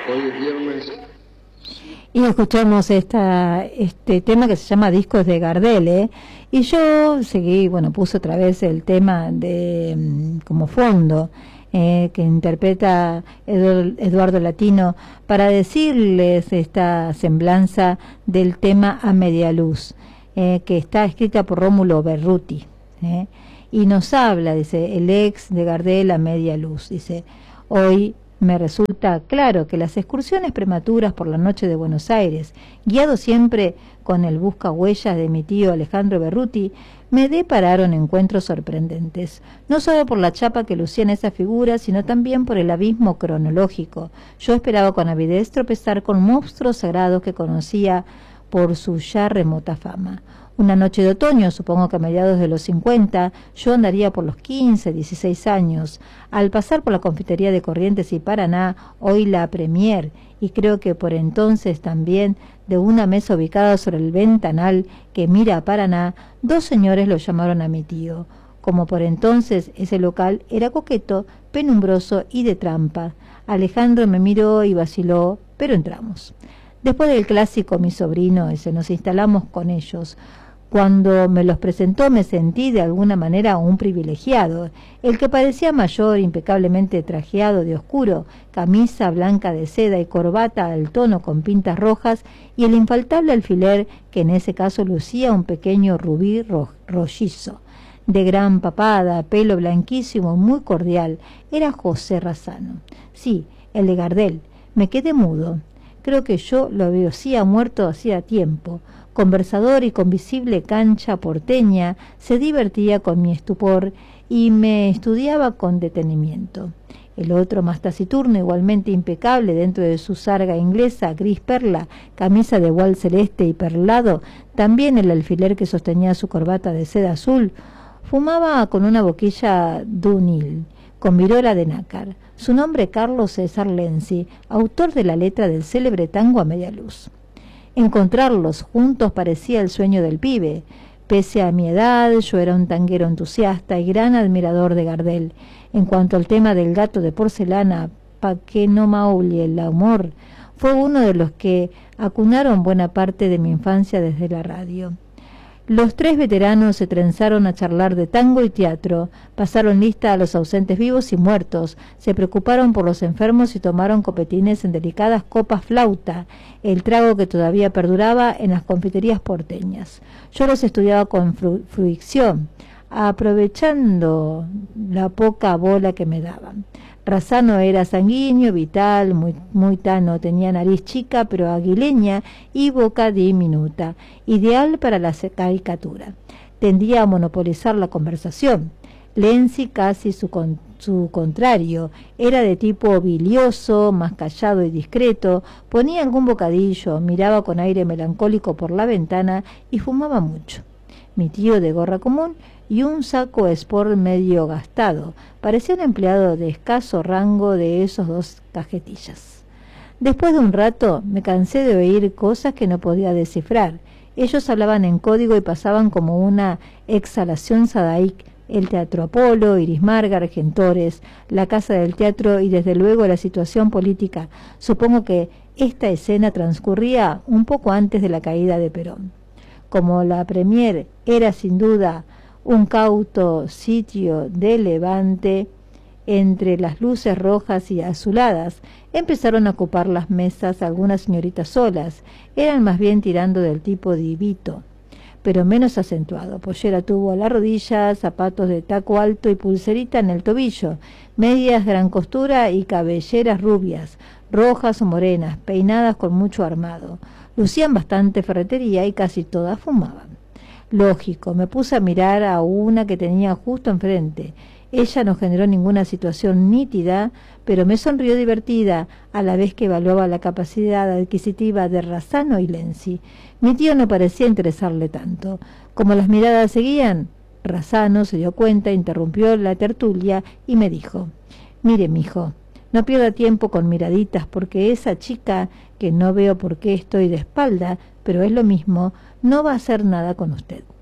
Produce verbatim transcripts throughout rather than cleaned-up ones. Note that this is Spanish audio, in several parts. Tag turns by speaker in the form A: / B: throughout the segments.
A: Hoy es viernes.
B: Y escuchamos esta, este tema que se llama Discos de Gardel, ¿eh? Y yo seguí, bueno, puse otra vez el tema de como fondo, eh, que interpreta Eduardo Latino, para decirles esta semblanza del tema A Media Luz, eh, que está escrita por Rómulo Berruti, eh, y nos habla, dice, el ex de Gardel a media luz, dice, hoy me resulta claro que las excursiones prematuras por la noche de Buenos Aires, guiado siempre con el busca huellas de mi tío Alejandro Berruti, me depararon encuentros sorprendentes, no solo por la chapa que lucían esas figuras, sino también por el abismo cronológico. Yo esperaba con avidez tropezar con monstruos sagrados que conocía por su ya remota fama. Una noche de otoño, supongo que a mediados de los cincuenta, yo andaría por los quince, dieciséis años. Al pasar por la confitería de Corrientes y Paraná, oí la premier, y creo que por entonces también, de una mesa ubicada sobre el ventanal que mira a Paraná, dos señores lo llamaron a mi tío. Como por entonces ese local era coqueto, penumbroso y de trampa. Alejandro me miró y vaciló, pero entramos. Después del clásico Mi sobrino, ese, nos instalamos con ellos. Cuando me los presentó me sentí de alguna manera un privilegiado. El que parecía mayor, impecablemente trajeado de oscuro, camisa blanca de seda y corbata al tono con pintas rojas, y el infaltable alfiler que en ese caso lucía un pequeño rubí ro rollizo, de gran papada, pelo blanquísimo, muy cordial, era José Razzano. Sí, el de Gardel. Me quedé mudo. Creo que yo lo había muerto hacía tiempo. Conversador y con visible cancha porteña, se divertía con mi estupor y me estudiaba con detenimiento. El otro, más taciturno, igualmente impecable dentro de su sarga inglesa, gris perla, camisa de gual celeste y perlado, también el alfiler que sostenía su corbata de seda azul, fumaba con una boquilla Dunhill, con virola de nácar. Su nombre Carlos César Lenzi, autor de la letra del célebre tango A Media Luz. Encontrarlos juntos parecía el sueño del pibe. Pese a mi edad, yo era un tanguero entusiasta y gran admirador de Gardel. En cuanto al tema del gato de porcelana, pa' que no maulle el amor, fue uno de los que acunaron buena parte de mi infancia desde la radio. Los tres veteranos se trenzaron a charlar de tango y teatro, pasaron lista a los ausentes vivos y muertos, se preocuparon por los enfermos y tomaron copetines en delicadas copas flauta, el trago que todavía perduraba en las confiterías porteñas. Yo los estudiaba con fru fruición, aprovechando la poca bola que me daban. Razzano era sanguíneo, vital, muy, muy tano, tenía nariz chica pero aguileña y boca diminuta, ideal para la caricatura. Tendía a monopolizar la conversación. Lenzi, casi su, con, su contrario, era de tipo bilioso, más callado y discreto, ponía algún bocadillo, miraba con aire melancólico por la ventana y fumaba mucho. Mi tío, de gorra común y un saco sport medio gastado, parecía un empleado de escaso rango de esos dos cajetillas. Después de un rato me cansé de oír cosas que no podía descifrar. Ellos hablaban en código y pasaban como una exhalación sadaic, el Teatro Apolo, Iris Marga, Argentores, la Casa del Teatro y desde luego la situación política. Supongo que esta escena transcurría un poco antes de la caída de Perón. Como la premier era sin duda un cauto sitio de levante, entre las luces rojas y azuladas, empezaron a ocupar las mesas algunas señoritas solas, eran más bien tirando del tipo divito, pero menos acentuado, pollera tubo a la rodilla, zapatos de taco alto y pulserita en el tobillo, medias gran costura y cabelleras rubias, rojas o morenas, peinadas con mucho armado. Lucían bastante ferretería y casi todas fumaban. Lógico, me puse a mirar a una que tenía justo enfrente. Ella no generó ninguna situación nítida, pero me sonrió divertida, a la vez que evaluaba la capacidad adquisitiva de Razzano y Lenzi. Mi tío no parecía interesarle tanto. Como las miradas seguían, Razzano se dio cuenta, interrumpió la tertulia y me dijo: «Mire, mijo, no pierda tiempo con miraditas, porque esa chica, que no veo por qué estoy de espalda, pero es lo mismo, no va a hacer nada con usted.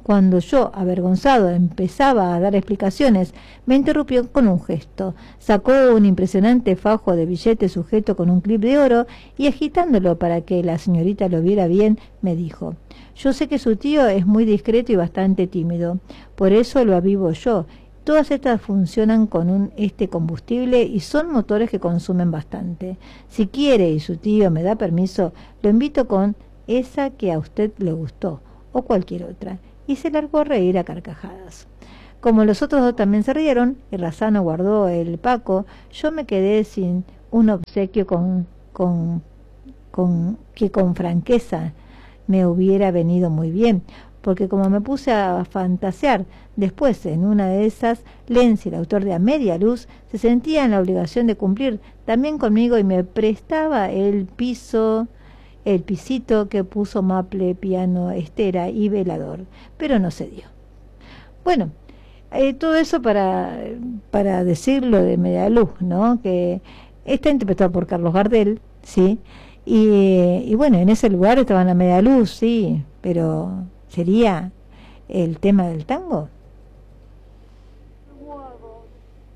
B: Cuando yo, avergonzado, empezaba a dar explicaciones, me interrumpió con un gesto. Sacó un impresionante fajo de billetes sujeto con un clip de oro y agitándolo para que la señorita lo viera bien, me dijo: yo sé que su tío es muy discreto y bastante tímido, por eso lo avivo yo. Todas estas funcionan con un este combustible y son motores que consumen bastante. Si quiere y su tío me da permiso, lo invito con esa que a usted le gustó, o cualquier otra. Y se largó a reír a carcajadas. Como los otros dos también se rieron, y Razzano guardó el paco, yo me quedé sin un obsequio con, con, con, que con franqueza me hubiera venido muy bien, porque como me puse a fantasear, después en una de esas, Lenzi, el autor de A Media Luz, se sentía en la obligación de cumplir también conmigo y me prestaba el piso... el pisito que puso Maple, piano, estera y velador, pero no se dio. Bueno, eh, todo eso para, para decirlo de Media Luz, ¿no? Que está interpretado por Carlos Gardel, ¿sí? Y, y bueno, en ese lugar estaba la Media Luz, sí, pero ¿sería el tema del tango?